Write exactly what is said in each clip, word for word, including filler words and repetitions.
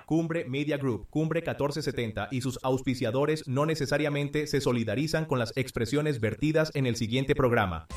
Cumbre Media Group, Cumbre catorce setenta y sus auspiciadores no necesariamente se solidarizan con las expresiones vertidas en el siguiente programa.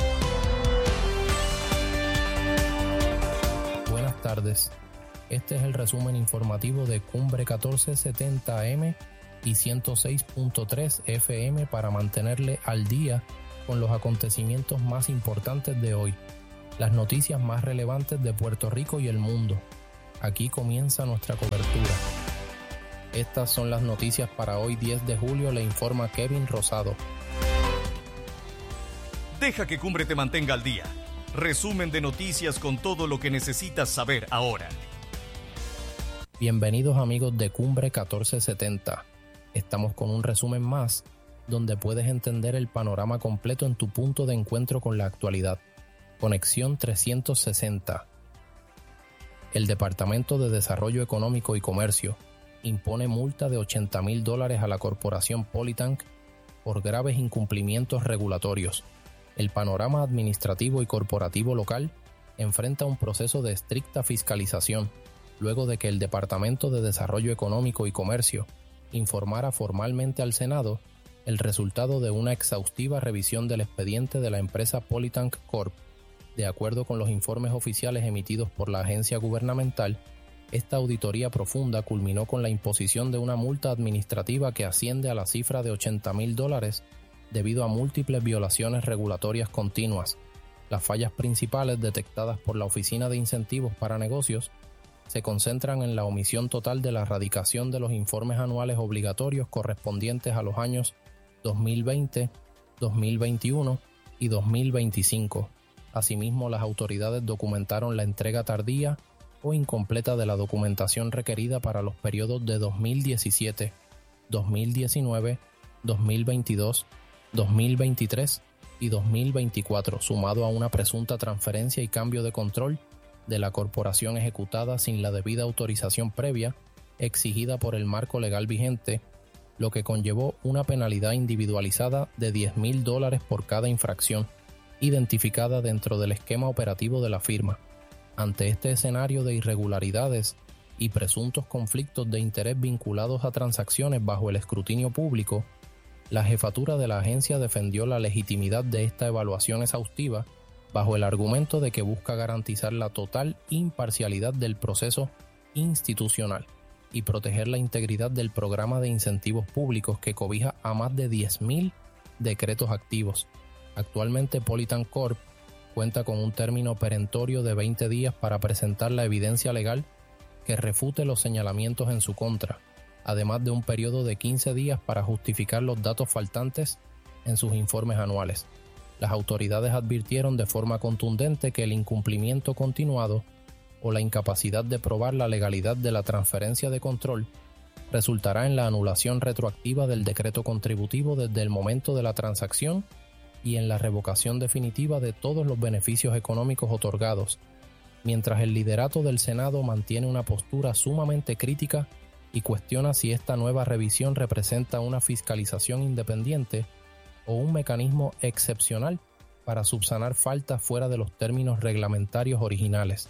Buenas tardes. Este es el resumen informativo de Cumbre catorce setenta A M y ciento seis punto tres F M para mantenerle al día con los acontecimientos más importantes de hoy, las noticias más relevantes de Puerto Rico y el mundo. Aquí comienza nuestra cobertura. Estas son las noticias para hoy diez de julio, le informa Kevin Rosado. Deja que Cumbre te mantenga al día. Resumen de noticias con todo lo que necesitas saber ahora. Bienvenidos amigos de Cumbre catorce setenta. Estamos con un resumen más, donde puedes entender el panorama completo en tu punto de encuentro con la actualidad. Conexión trescientos sesenta. El Departamento de Desarrollo Económico y Comercio impone multa de ochenta mil dólares a la corporación Polytank por graves incumplimientos regulatorios. El panorama administrativo y corporativo local enfrenta un proceso de estricta fiscalización, luego de que el Departamento de Desarrollo Económico y Comercio informara formalmente al Senado el resultado de una exhaustiva revisión del expediente de la empresa Polytank Corp. De acuerdo con los informes oficiales emitidos por la agencia gubernamental, esta auditoría profunda culminó con la imposición de una multa administrativa que asciende a la cifra de ochenta mil dólares debido a múltiples violaciones regulatorias continuas. Las fallas principales detectadas por la Oficina de Incentivos para Negocios se concentran en la omisión total de la radicación de los informes anuales obligatorios correspondientes a los años dos mil veinte, dos mil veintiuno y dos mil veinticinco. Asimismo, las autoridades documentaron la entrega tardía o incompleta de la documentación requerida para los periodos de dos mil diecisiete, dos mil diecinueve, dos mil veintidós, dos mil veintitrés y dos mil veinticuatro, sumado a una presunta transferencia y cambio de control de la corporación ejecutada sin la debida autorización previa exigida por el marco legal vigente, lo que conllevó una penalidad individualizada de diez mil dólares por cada infracción identificada dentro del esquema operativo de la firma. Ante este escenario de irregularidades y presuntos conflictos de interés vinculados a transacciones bajo el escrutinio público, la jefatura de la agencia defendió la legitimidad de esta evaluación exhaustiva bajo el argumento de que busca garantizar la total imparcialidad del proceso institucional y proteger la integridad del programa de incentivos públicos que cobija a más de diez mil decretos activos. Actualmente Polytank Corp cuenta con un término perentorio de veinte días para presentar la evidencia legal que refute los señalamientos en su contra, además de un periodo de quince días para justificar los datos faltantes en sus informes anuales. Las autoridades advirtieron de forma contundente que el incumplimiento continuado o la incapacidad de probar la legalidad de la transferencia de control resultará en la anulación retroactiva del decreto contributivo desde el momento de la transacción y en la revocación definitiva de todos los beneficios económicos otorgados, mientras el liderato del Senado mantiene una postura sumamente crítica y cuestiona si esta nueva revisión representa una fiscalización independiente o un mecanismo excepcional para subsanar faltas fuera de los términos reglamentarios originales.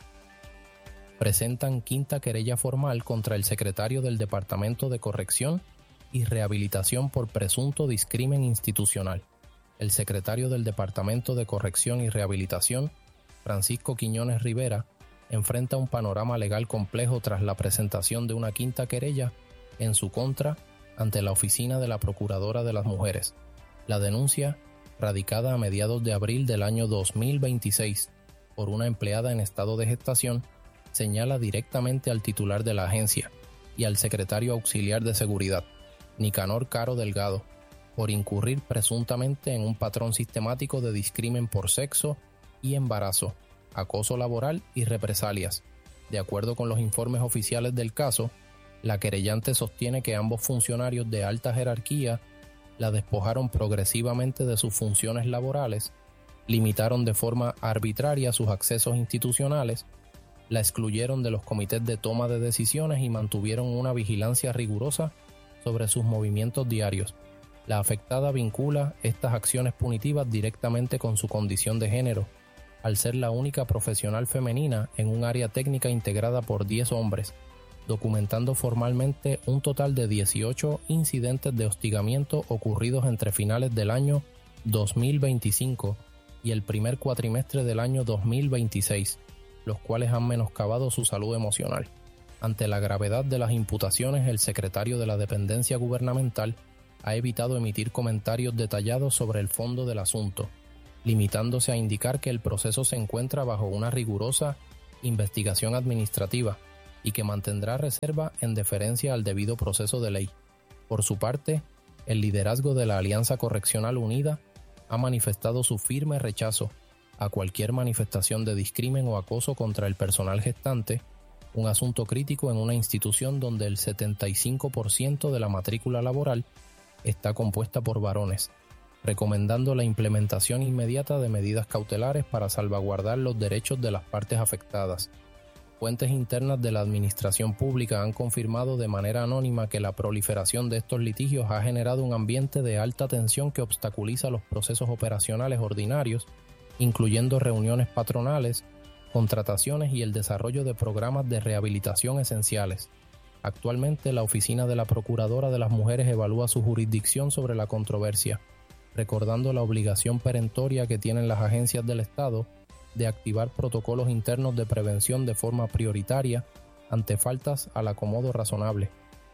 Presentan quinta querella formal contra el secretario del Departamento de Corrección y Rehabilitación por presunto discrimen institucional. El secretario del Departamento de Corrección y Rehabilitación, Francisco Quiñones Rivera, enfrenta un panorama legal complejo tras la presentación de una quinta querella en su contra ante la Oficina de la Procuradora de las Mujeres. La denuncia, radicada a mediados de abril del año dos mil veintiséis por una empleada en estado de gestación, señala directamente al titular de la agencia y al secretario auxiliar de seguridad, Nicanor Caro Delgado, por incurrir presuntamente en un patrón sistemático de discrimen por sexo y embarazo, acoso laboral y represalias. De acuerdo con los informes oficiales del caso, la querellante sostiene que ambos funcionarios de alta jerarquía la despojaron progresivamente de sus funciones laborales, limitaron de forma arbitraria sus accesos institucionales, la excluyeron de los comités de toma de decisiones y mantuvieron una vigilancia rigurosa sobre sus movimientos diarios. La afectada vincula estas acciones punitivas directamente con su condición de género, al ser la única profesional femenina en un área técnica integrada por diez hombres, documentando formalmente un total de dieciocho incidentes de hostigamiento ocurridos entre finales del año dos mil veinticinco y el primer cuatrimestre del año dos mil veintiséis, los cuales han menoscabado su salud emocional. Ante la gravedad de las imputaciones, el secretario de la dependencia gubernamental ha evitado emitir comentarios detallados sobre el fondo del asunto, limitándose a indicar que el proceso se encuentra bajo una rigurosa investigación administrativa y que mantendrá reserva en deferencia al debido proceso de ley. Por su parte, el liderazgo de la Alianza Correccional Unida ha manifestado su firme rechazo a cualquier manifestación de discrimen o acoso contra el personal gestante, un asunto crítico en una institución donde el setenta y cinco por ciento de la matrícula laboral está compuesta por varones, recomendando la implementación inmediata de medidas cautelares para salvaguardar los derechos de las partes afectadas. Fuentes internas de la administración pública han confirmado de manera anónima que la proliferación de estos litigios ha generado un ambiente de alta tensión que obstaculiza los procesos operacionales ordinarios, incluyendo reuniones patronales, contrataciones y el desarrollo de programas de rehabilitación esenciales. Actualmente, la Oficina de la Procuradora de las Mujeres evalúa su jurisdicción sobre la controversia, recordando la obligación perentoria que tienen las agencias del Estado de activar protocolos internos de prevención de forma prioritaria ante faltas al acomodo razonable.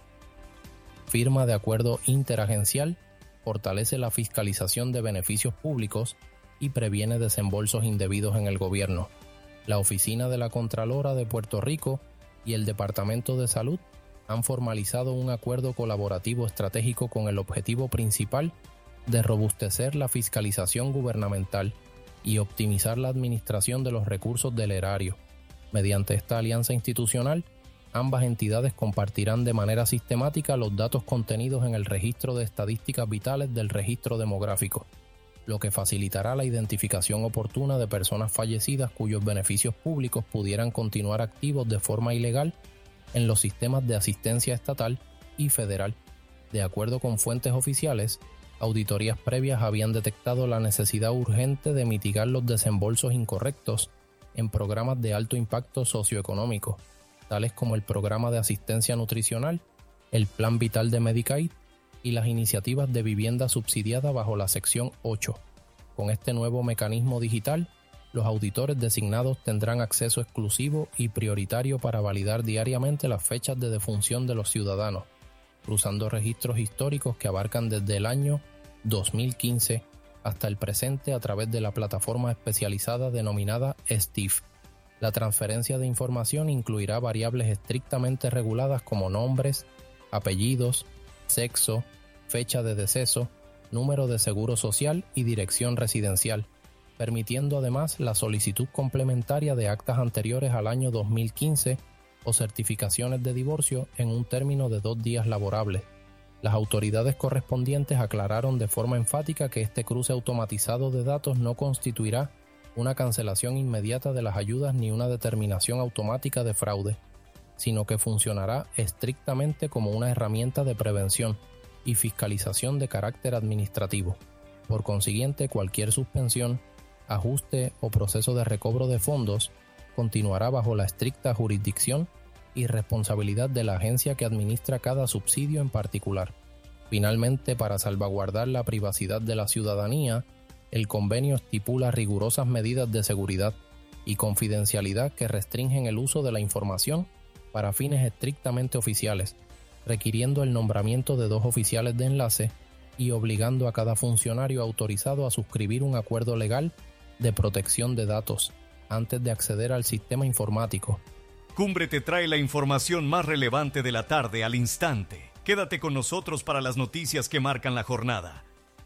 Firma de acuerdo interagencial fortalece la fiscalización de beneficios públicos y previene desembolsos indebidos en el gobierno. La Oficina de la Contralora de Puerto Rico y el Departamento de Salud han formalizado un acuerdo colaborativo estratégico con el objetivo principal de robustecer la fiscalización gubernamental y optimizar la administración de los recursos del erario. Mediante esta alianza institucional, ambas entidades compartirán de manera sistemática los datos contenidos en el Registro de Estadísticas Vitales del Registro Demográfico, lo que facilitará la identificación oportuna de personas fallecidas cuyos beneficios públicos pudieran continuar activos de forma ilegal en los sistemas de asistencia estatal y federal. De acuerdo con fuentes oficiales, auditorías previas habían detectado la necesidad urgente de mitigar los desembolsos incorrectos en programas de alto impacto socioeconómico, tales como el Programa de Asistencia Nutricional, el Plan Vital de Medicaid y las iniciativas de vivienda subsidiada bajo la sección ocho. Con este nuevo mecanismo digital, los auditores designados tendrán acceso exclusivo y prioritario para validar diariamente las fechas de defunción de los ciudadanos, cruzando registros históricos que abarcan desde el año dos mil quince hasta el presente a través de la plataforma especializada denominada S T I F. La transferencia de información incluirá variables estrictamente reguladas como nombres, apellidos, sexo, fecha de deceso, número de seguro social y dirección residencial, permitiendo además la solicitud complementaria de actas anteriores al año dos mil quince o certificaciones de divorcio en un término de dos días laborables. Las autoridades correspondientes aclararon de forma enfática que este cruce automatizado de datos no constituirá una cancelación inmediata de las ayudas ni una determinación automática de fraude, sino que funcionará estrictamente como una herramienta de prevención y fiscalización de carácter administrativo. Por consiguiente, cualquier suspensión, ajuste o proceso de recobro de fondos continuará bajo la estricta jurisdicción y responsabilidad de la agencia que administra cada subsidio en particular. Finalmente, para salvaguardar la privacidad de la ciudadanía, el convenio estipula rigurosas medidas de seguridad y confidencialidad que restringen el uso de la información para fines estrictamente oficiales, requiriendo el nombramiento de dos oficiales de enlace y obligando a cada funcionario autorizado a suscribir un acuerdo legal de protección de datos antes de acceder al sistema informático. Cumbre te trae la información más relevante de la tarde al instante. Quédate con nosotros para las noticias que marcan la jornada.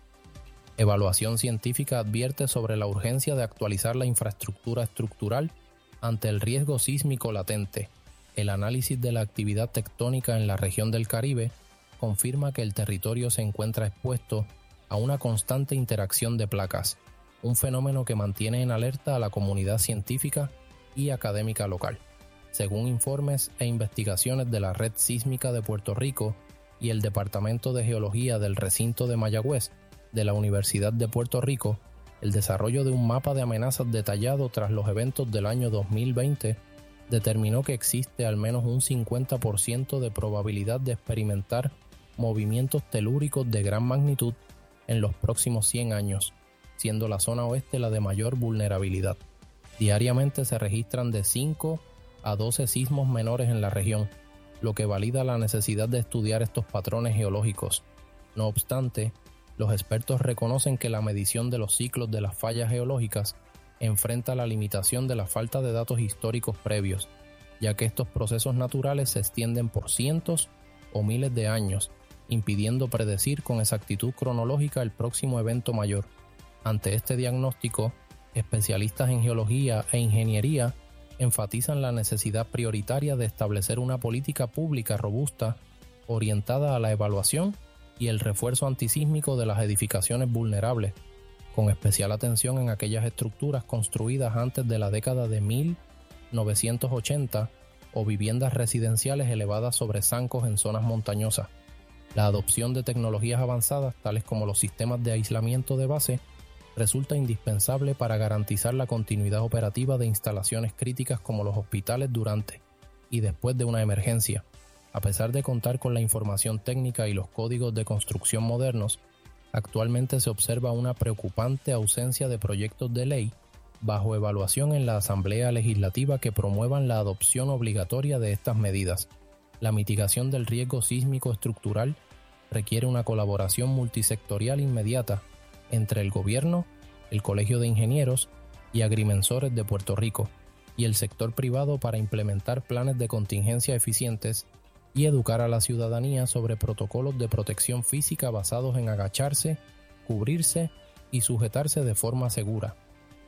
Evaluación científica advierte sobre la urgencia de actualizar la infraestructura estructural ante el riesgo sísmico latente. El análisis de la actividad tectónica en la región del Caribe confirma que el territorio se encuentra expuesto a una constante interacción de placas, un fenómeno que mantiene en alerta a la comunidad científica y académica local. Según informes e investigaciones de la Red Sísmica de Puerto Rico y el Departamento de Geología del Recinto de Mayagüez de la Universidad de Puerto Rico, el desarrollo de un mapa de amenazas detallado tras los eventos del año dos mil veinte determinó que existe al menos un cincuenta por ciento de probabilidad de experimentar movimientos telúricos de gran magnitud en los próximos cien años, siendo la zona oeste la de mayor vulnerabilidad. Diariamente se registran de cinco a doce sismos menores en la región, lo que valida la necesidad de estudiar estos patrones geológicos. No obstante, los expertos reconocen que la medición de los ciclos de las fallas geológicas enfrenta la limitación de la falta de datos históricos previos, ya que estos procesos naturales se extienden por cientos o miles de años, impidiendo predecir con exactitud cronológica el próximo evento mayor. Ante este diagnóstico, especialistas en geología e ingeniería enfatizan la necesidad prioritaria de establecer una política pública robusta orientada a la evaluación y el refuerzo antisísmico de las edificaciones vulnerables, con especial atención en aquellas estructuras construidas antes de la década de mil novecientos ochenta o viviendas residenciales elevadas sobre zancos en zonas montañosas. La adopción de tecnologías avanzadas, tales como los sistemas de aislamiento de base, resulta indispensable para garantizar la continuidad operativa de instalaciones críticas como los hospitales durante y después de una emergencia. A pesar de contar con la información técnica y los códigos de construcción modernos, actualmente se observa una preocupante ausencia de proyectos de ley bajo evaluación en la Asamblea Legislativa que promuevan la adopción obligatoria de estas medidas. La mitigación del riesgo sísmico estructural requiere una colaboración multisectorial inmediata entre el gobierno, el Colegio de Ingenieros y Agrimensores de Puerto Rico y el sector privado para implementar planes de contingencia eficientes y educar a la ciudadanía sobre protocolos de protección física basados en agacharse, cubrirse y sujetarse de forma segura.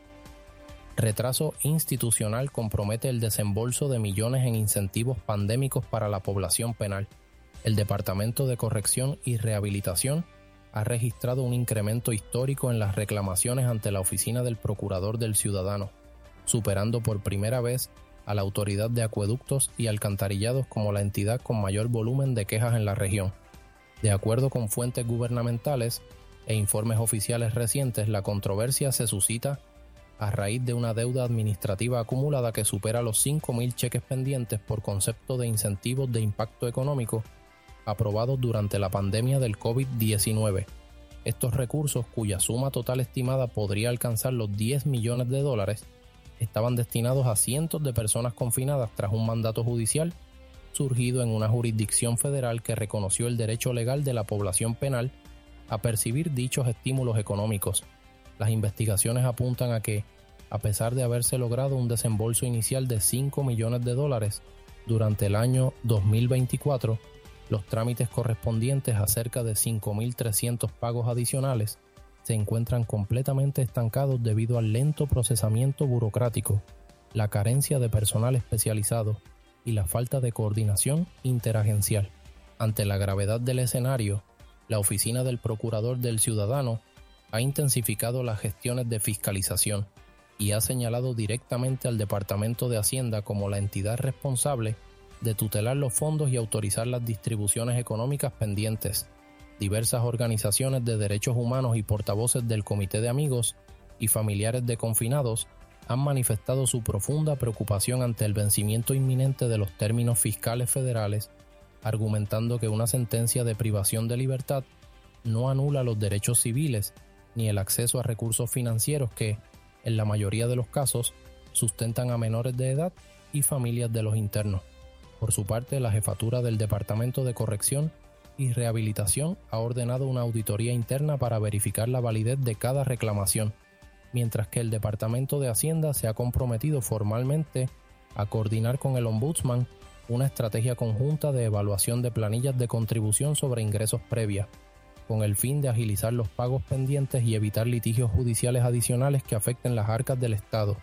Retraso institucional compromete el desembolso de millones en incentivos pandémicos para la población penal. El Departamento de Corrección y Rehabilitación ha registrado un incremento histórico en las reclamaciones ante la Oficina del Procurador del Ciudadano, superando por primera vez a la Autoridad de Acueductos y Alcantarillados como la entidad con mayor volumen de quejas en la región. De acuerdo con fuentes gubernamentales e informes oficiales recientes, la controversia se suscita a raíz de una deuda administrativa acumulada que supera los cinco mil cheques pendientes por concepto de incentivos de impacto económico aprobados durante la pandemia del COVID diecinueve. Estos recursos, cuya suma total estimada podría alcanzar los diez millones de dólares, estaban destinados a cientos de personas confinadas tras un mandato judicial surgido en una jurisdicción federal que reconoció el derecho legal de la población penal a percibir dichos estímulos económicos. Las investigaciones apuntan a que, a pesar de haberse logrado un desembolso inicial de cinco millones de dólares durante el año dos mil veinticuatro, los trámites correspondientes a cerca de cinco mil trescientos pagos adicionales se encuentran completamente estancados debido al lento procesamiento burocrático, la carencia de personal especializado y la falta de coordinación interagencial. Ante la gravedad del escenario, la Oficina del Procurador del Ciudadano ha intensificado las gestiones de fiscalización y ha señalado directamente al Departamento de Hacienda como la entidad responsable de tutelar los fondos y autorizar las distribuciones económicas pendientes. Diversas organizaciones de derechos humanos y portavoces del Comité de Amigos y familiares de confinados han manifestado su profunda preocupación ante el vencimiento inminente de los términos fiscales federales, argumentando que una sentencia de privación de libertad no anula los derechos civiles ni el acceso a recursos financieros que, en la mayoría de los casos, sustentan a menores de edad y familias de los internos. Por su parte, la jefatura del Departamento de Corrección y Rehabilitación ha ordenado una auditoría interna para verificar la validez de cada reclamación, mientras que el Departamento de Hacienda se ha comprometido formalmente a coordinar con el Ombudsman una estrategia conjunta de evaluación de planillas de contribución sobre ingresos previas, con el fin de agilizar los pagos pendientes y evitar litigios judiciales adicionales que afecten las arcas del Estado.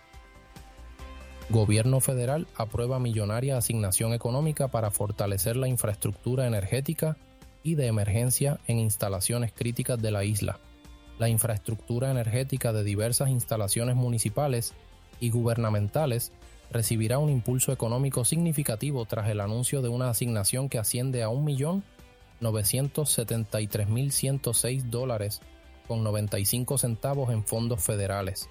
Gobierno federal aprueba millonaria asignación económica para fortalecer la infraestructura energética y de emergencia en instalaciones críticas de la isla. La infraestructura energética de diversas instalaciones municipales y gubernamentales recibirá un impulso económico significativo tras el anuncio de una asignación que asciende a un millón novecientos setenta y tres mil ciento seis dólares con noventa y cinco centavos en fondos federales.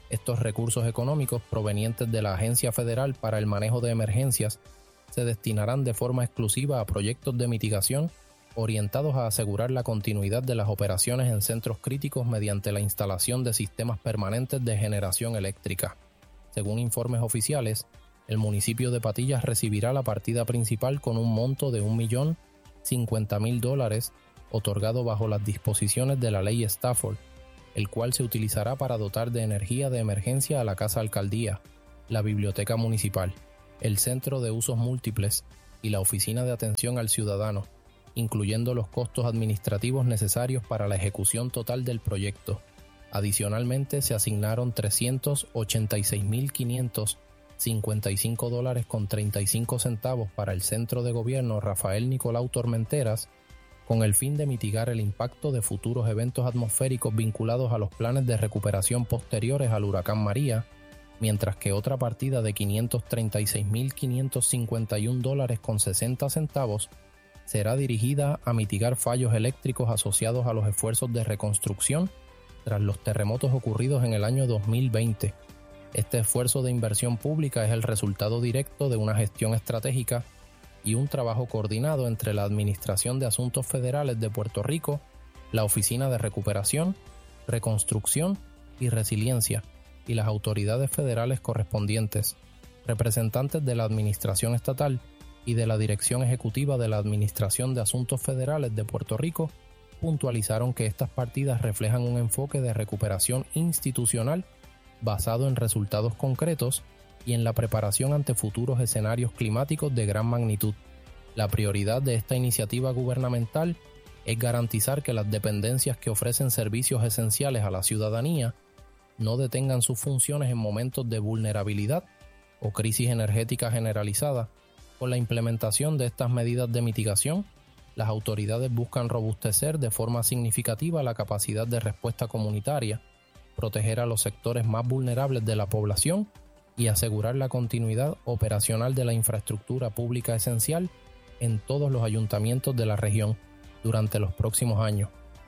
Estos recursos económicos provenientes de la Agencia Federal para el Manejo de Emergencias se destinarán de forma exclusiva a proyectos de mitigación orientados a asegurar la continuidad de las operaciones en centros críticos mediante la instalación de sistemas permanentes de generación eléctrica. Según informes oficiales, el municipio de Patillas recibirá la partida principal con un monto de un millón cincuenta mil dólares otorgado bajo las disposiciones de la Ley Stafford, el cual se utilizará para dotar de energía de emergencia a la Casa Alcaldía, la Biblioteca Municipal, el Centro de Usos Múltiples y la Oficina de Atención al Ciudadano, incluyendo los costos administrativos necesarios para la ejecución total del proyecto. Adicionalmente, se asignaron trescientos ochenta y seis mil quinientos cincuenta y cinco dólares con treinta y cinco centavos para el Centro de Gobierno Rafael Nicolau Tormenteras, con el fin de mitigar el impacto de futuros eventos atmosféricos vinculados a los planes de recuperación posteriores al huracán María, mientras que otra partida de quinientos treinta y seis mil quinientos cincuenta y un dólares con sesenta centavos será dirigida a mitigar fallos eléctricos asociados a los esfuerzos de reconstrucción tras los terremotos ocurridos en el año dos mil veinte. Este esfuerzo de inversión pública es el resultado directo de una gestión estratégica y un trabajo coordinado entre la Administración de Asuntos Federales de Puerto Rico, la Oficina de Recuperación, Reconstrucción y Resiliencia y las autoridades federales correspondientes, representantes de la Administración Estatal y de la Dirección Ejecutiva de la Administración de Asuntos Federales de Puerto Rico puntualizaron que estas partidas reflejan un enfoque de recuperación institucional basado en resultados concretos y en la preparación ante futuros escenarios climáticos de gran magnitud. La prioridad de esta iniciativa gubernamental es garantizar que las dependencias que ofrecen servicios esenciales a la ciudadanía no detengan sus funciones en momentos de vulnerabilidad o crisis energética generalizada. Con la implementación de estas medidas de mitigación, las autoridades buscan robustecer de forma significativa la capacidad de respuesta comunitaria, proteger a los sectores más vulnerables de la población y asegurar la continuidad operacional de la infraestructura pública esencial en todos los ayuntamientos de la región durante los próximos años.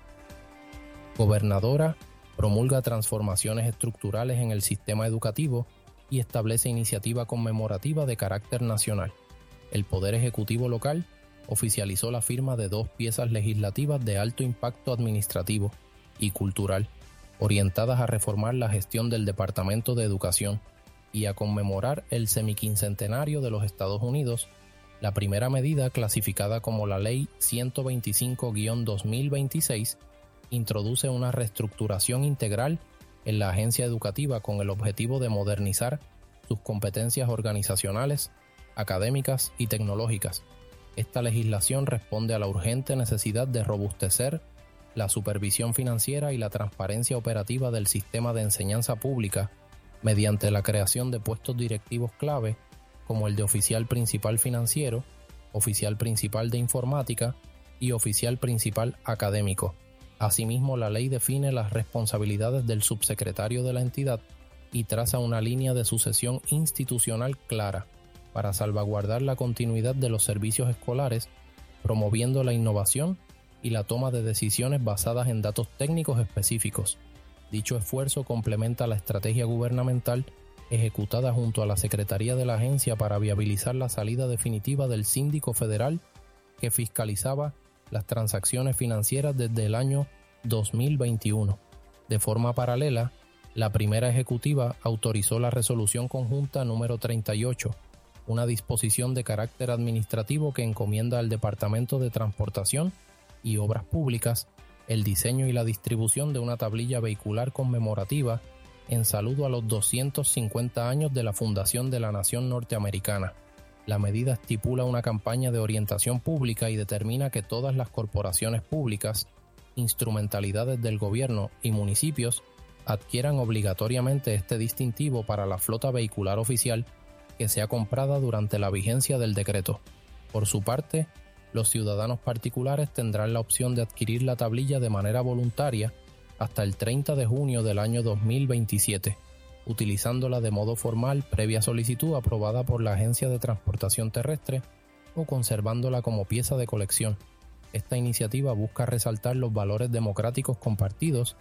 Gobernadora promulga transformaciones estructurales en el sistema educativo y establece iniciativa conmemorativa de carácter nacional. El Poder Ejecutivo local oficializó la firma de dos piezas legislativas de alto impacto administrativo y cultural, orientadas a reformar la gestión del Departamento de Educación y a conmemorar el semiquincentenario de los Estados Unidos. La primera medida, clasificada como la Ley ciento veinticinco guión dos mil veintiséis, introduce una reestructuración integral en la agencia educativa con el objetivo de modernizar sus competencias organizacionales, académicas y tecnológicas. Esta legislación responde a la urgente necesidad de robustecer la supervisión financiera y la transparencia operativa del sistema de enseñanza pública mediante la creación de puestos directivos clave como el de oficial principal financiero, oficial principal de informática y oficial principal académico. Asimismo, la ley define las responsabilidades del subsecretario de la entidad y traza una línea de sucesión institucional clara para salvaguardar la continuidad de los servicios escolares, promoviendo la innovación y la toma de decisiones basadas en datos técnicos específicos. Dicho esfuerzo complementa la estrategia gubernamental ejecutada junto a la Secretaría de la Agencia para viabilizar la salida definitiva del síndico federal que fiscalizaba las transacciones financieras desde el año dos mil veintiuno. De forma paralela, la primera ejecutiva autorizó la resolución conjunta número treinta y ocho, una disposición de carácter administrativo que encomienda al Departamento de Transportación y Obras Públicas el diseño y la distribución de una tablilla vehicular conmemorativa en saludo a los doscientos cincuenta años de la fundación de la nación norteamericana. La medida estipula una campaña de orientación pública y determina que todas las corporaciones públicas, instrumentalidades del gobierno y municipios adquieran obligatoriamente este distintivo para la flota vehicular oficial que sea comprada durante la vigencia del decreto. Por su parte, los ciudadanos particulares tendrán la opción de adquirir la tablilla de manera voluntaria hasta el treinta de junio del año dos mil veintisiete, utilizándola de modo formal previa solicitud aprobada por la Agencia de Transportación Terrestre o conservándola como pieza de colección. Esta iniciativa busca resaltar los valores democráticos compartidos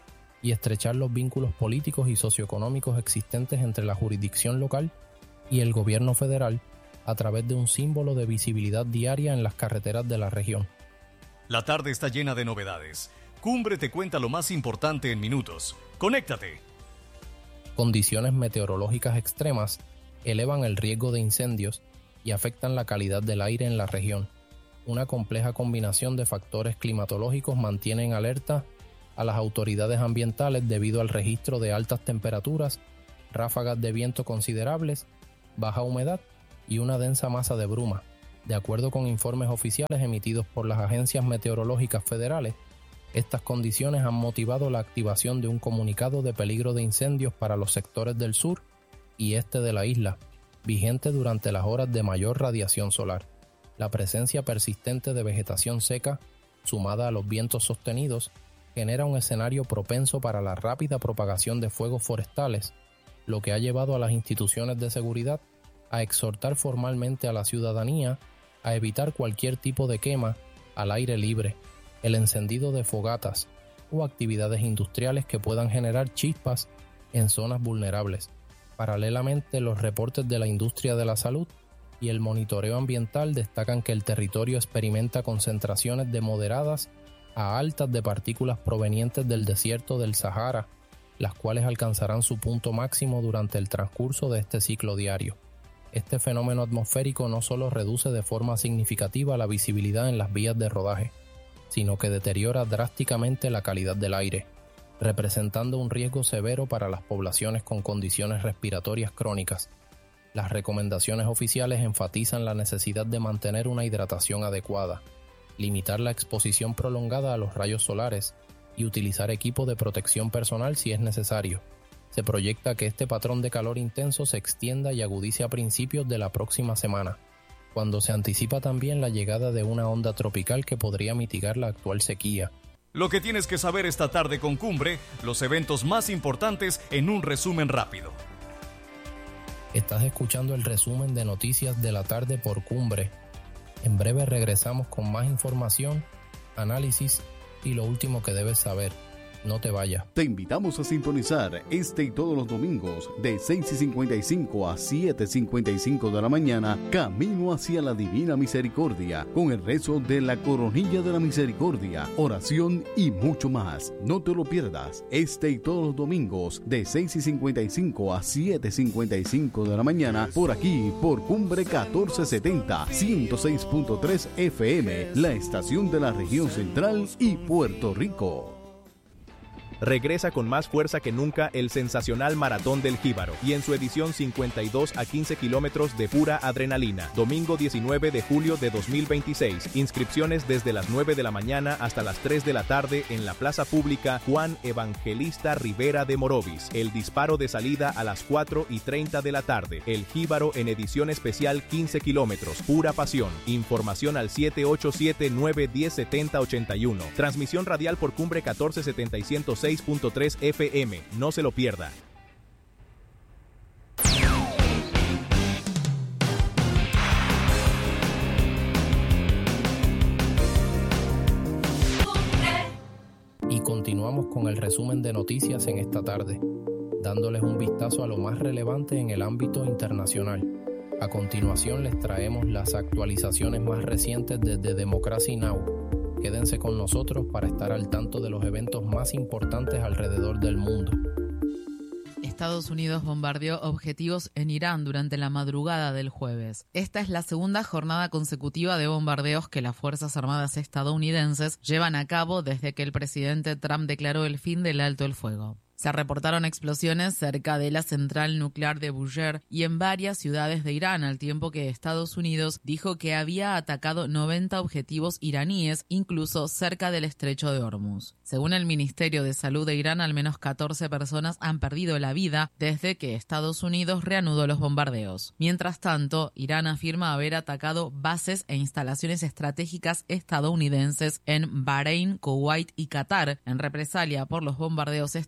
y estrechar los vínculos políticos y socioeconómicos existentes entre la jurisdicción local y el gobierno federal a través de un símbolo de visibilidad diaria en las carreteras de la región. La tarde está llena de novedades. Cumbre te cuenta lo más importante en minutos. ¡Conéctate! Condiciones meteorológicas extremas elevan el riesgo de incendios y afectan la calidad del aire en la región. Una compleja combinación de factores climatológicos mantiene en alerta a las autoridades ambientales debido al registro de altas temperaturas, ráfagas de viento considerables, baja humedad y una densa masa de bruma. De acuerdo con informes oficiales emitidos por las agencias meteorológicas federales, estas condiciones han motivado la activación de un comunicado de peligro de incendios para los sectores del sur y este de la isla, vigente durante las horas de mayor radiación solar. La presencia persistente de vegetación seca, sumada a los vientos sostenidos, genera un escenario propenso para la rápida propagación de fuegos forestales, lo que ha llevado a las instituciones de seguridad a exhortar formalmente a la ciudadanía a evitar cualquier tipo de quema al aire libre, el encendido de fogatas o actividades industriales que puedan generar chispas en zonas vulnerables. Paralelamente, los reportes de la industria de la salud y el monitoreo ambiental destacan que el territorio experimenta concentraciones de moderadas a altas de partículas provenientes del desierto del Sahara, las cuales alcanzarán su punto máximo durante el transcurso de este ciclo diario. Este fenómeno atmosférico no solo reduce de forma significativa la visibilidad en las vías de rodaje, sino que deteriora drásticamente la calidad del aire, representando un riesgo severo para las poblaciones con condiciones respiratorias crónicas. Las recomendaciones oficiales enfatizan la necesidad de mantener una hidratación adecuada, limitar la exposición prolongada a los rayos solares y utilizar equipo de protección personal si es necesario. Se proyecta que este patrón de calor intenso se extienda y agudice a principios de la próxima semana, cuando se anticipa también la llegada de una onda tropical que podría mitigar la actual sequía. Lo que tienes que saber esta tarde con Cumbre, los eventos más importantes en un resumen rápido. Estás escuchando el resumen de noticias de la tarde por Cumbre. En breve regresamos con más información, análisis y lo último que debes saber. No te vayas. Te invitamos a sintonizar este y todos los domingos de seis y cincuenta y cinco a siete y cincuenta y cinco de la mañana, Camino hacia la Divina Misericordia, con el rezo de la Coronilla de la Misericordia, oración y mucho más. No te lo pierdas, este y todos los domingos de seis y cincuenta y cinco a siete y cincuenta y cinco de la mañana, por aquí, por Cumbre catorce setenta, ciento seis punto tres F M, la estación de la región central y Puerto Rico. Regresa con más fuerza que nunca el sensacional Maratón del Jíbaro y en su edición cincuenta y dos a quince kilómetros de pura adrenalina. Domingo diecinueve de julio de dos mil veintiséis. Inscripciones desde las nueve de la mañana hasta las tres de la tarde en la Plaza Pública Juan Evangelista Rivera de Morovis. El disparo de salida a las cuatro y treinta de la tarde. El Jíbaro en edición especial quince kilómetros. Pura pasión. Información al siete ocho siete, nueve uno cero, siete cero ocho uno. Transmisión radial por Cumbre catorce setenta y ciento seis punto tres F M. No se lo pierda. Y continuamos con el resumen de noticias en esta tarde, dándoles un vistazo a lo más relevante en el ámbito internacional. A continuación les traemos las actualizaciones más recientes desde Democracy Now! Quédense con nosotros para estar al tanto de los eventos más importantes alrededor del mundo. Estados Unidos bombardeó objetivos en Irán durante la madrugada del jueves. Esta es la segunda jornada consecutiva de bombardeos que las Fuerzas Armadas estadounidenses llevan a cabo desde que el presidente Trump declaró el fin del alto el fuego. Se reportaron explosiones cerca de la central nuclear de Bushehr y en varias ciudades de Irán, al tiempo que Estados Unidos dijo que había atacado noventa objetivos iraníes, incluso cerca del estrecho de Hormuz. Según el Ministerio de Salud de Irán, al menos catorce personas han perdido la vida desde que Estados Unidos reanudó los bombardeos. Mientras tanto, Irán afirma haber atacado bases e instalaciones estratégicas estadounidenses en Bahrein, Kuwait y Qatar, en represalia por los bombardeos estadounidenses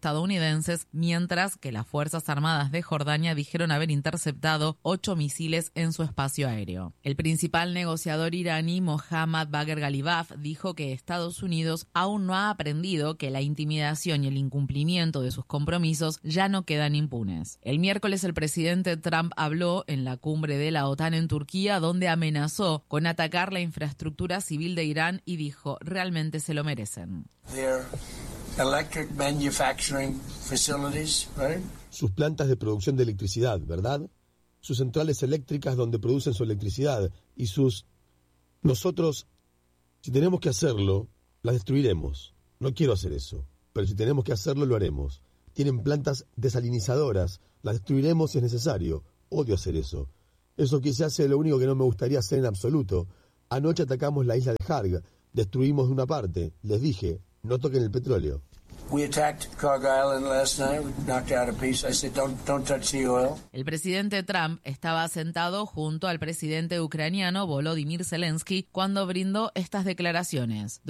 estadounidenses, mientras que las Fuerzas Armadas de Jordania dijeron haber interceptado ocho misiles en su espacio aéreo. El principal negociador iraní, Mohammad Bagher Ghalibaf, dijo que Estados Unidos aún no ha aprendido que la intimidación y el incumplimiento de sus compromisos ya no quedan impunes. El miércoles el presidente Trump habló en la cumbre de la OTAN en Turquía, donde amenazó con atacar la infraestructura civil de Irán y dijo, realmente se lo merecen. Electric manufacturing facilities, right? Sus plantas de producción de electricidad, ¿verdad? Sus centrales eléctricas donde producen su electricidad y sus... Nosotros, si tenemos que hacerlo, las destruiremos. No quiero hacer eso, pero si tenemos que hacerlo, lo haremos. Tienen plantas desalinizadoras, las destruiremos si es necesario. Odio hacer eso. Eso que se hace es lo único que no me gustaría hacer en absoluto. Anoche atacamos la isla de Harg, destruimos una parte. Les dije, no toquen el petróleo. We attacked Cargo Island last night. We knocked out a piece. I said, don't, don't touch the oil. El presidente Trump estaba sentado junto al presidente ucraniano Volodymyr Zelensky cuando brindó estas declaraciones.